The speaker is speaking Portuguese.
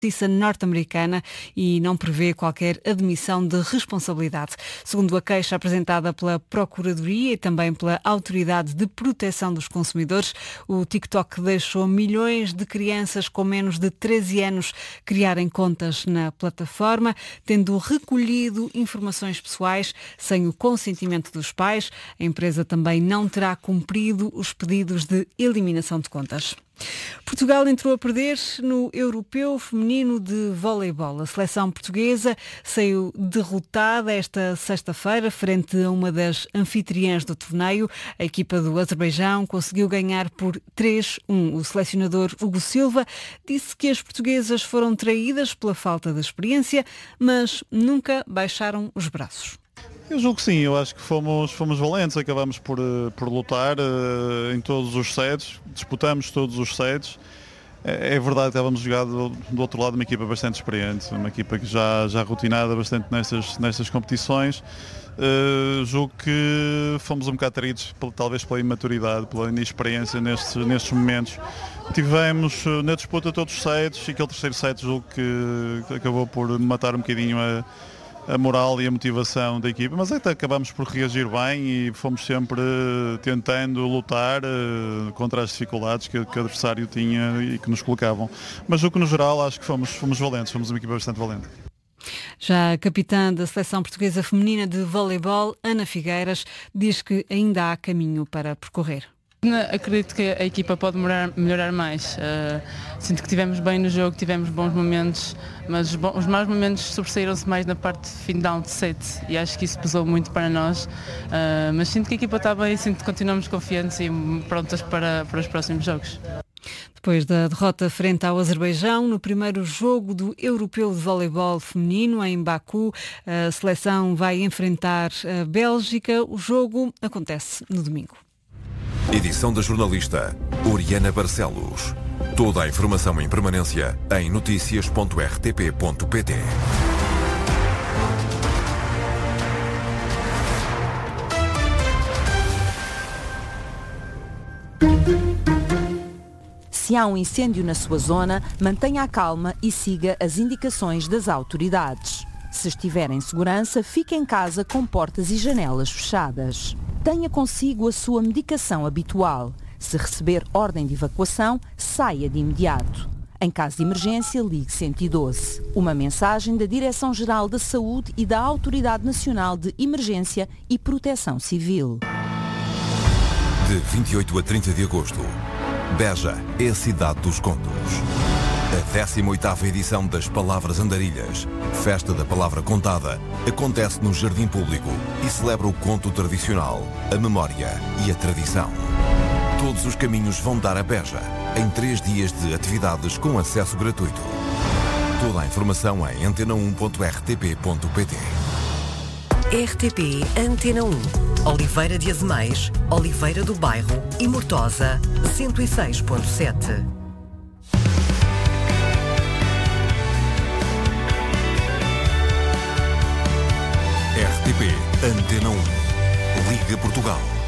Justiça norte-americana e não prevê qualquer admissão de responsabilidade. Segundo a queixa apresentada pela Procuradoria e também pela Autoridade de Proteção dos Consumidores, o TikTok deixou milhões de crianças com menos de 13 anos criarem contas na plataforma, tendo recolhido informações pessoais sem o consentimento dos pais. A empresa também não terá cumprido os pedidos de eliminação de contas. Portugal entrou a perder no Europeu Feminino de Voleibol. A seleção portuguesa saiu derrotada esta sexta-feira frente a uma das anfitriãs do torneio. A equipa do Azerbaijão conseguiu ganhar por 3-1. O selecionador Hugo Silva disse que as portuguesas foram traídas pela falta de experiência, mas nunca baixaram os braços. Eu julgo que sim, eu acho que fomos valentes, acabamos por lutar em todos os sets, disputamos todos os sets. É verdade que estávamos jogados do outro lado uma equipa bastante experiente, uma equipa que já rotinada bastante nestas competições. Julgo que fomos um bocado traídos talvez pela imaturidade, pela inexperiência nestes momentos. Tivemos na disputa todos os sets e aquele terceiro set julgo que acabou por matar um bocadinho a moral e a motivação da equipa, mas até acabamos por reagir bem e fomos sempre tentando lutar contra as dificuldades que o adversário tinha e que nos colocavam. Mas o que no geral acho que fomos valentes, fomos uma equipa bastante valente. Já a capitã da seleção portuguesa feminina de voleibol, Ana Figueiras, diz que ainda há caminho para percorrer. Acredito que a equipa pode melhorar mais. Sinto que estivemos bem no jogo, tivemos bons momentos, mas os maus momentos sobressaíram-se mais na parte final de set e acho que isso pesou muito para nós. Mas sinto que a equipa está bem, sinto que continuamos confiantes e prontas para os próximos jogos. Depois da derrota frente ao Azerbaijão, no primeiro jogo do Europeu de Voleibol Feminino em Baku, a seleção vai enfrentar a Bélgica. O jogo acontece no domingo. Edição da jornalista Oriana Barcelos. Toda a informação em permanência em noticias.rtp.pt. Se há um incêndio na sua zona, mantenha a calma e siga as indicações das autoridades. Se estiver em segurança, fique em casa com portas e janelas fechadas. Tenha consigo a sua medicação habitual. Se receber ordem de evacuação, saia de imediato. Em caso de emergência, ligue 112. Uma mensagem da Direção-Geral da Saúde e da Autoridade Nacional de Emergência e Proteção Civil. De 28 a 30 de agosto, Beja é a cidade dos contos. A 18ª edição das Palavras Andarilhas, Festa da Palavra Contada, acontece no Jardim Público e celebra o conto tradicional, a memória e a tradição. Todos os caminhos vão dar a Beja, em 3 dias de atividades com acesso gratuito. Toda a informação em antena1.rtp.pt. RTP Antena 1, Oliveira de Azemais, Oliveira do Bairro e Mortosa, 106.7. RTP Antena 1. Liga Portugal.